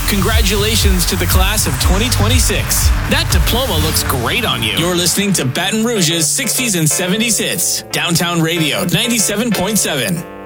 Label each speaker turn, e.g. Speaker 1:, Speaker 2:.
Speaker 1: Congratulations to the class of 2026. That diploma looks great on you. You're listening to Baton Rouge's 60s and 70s hits. Downtown Radio 97.7.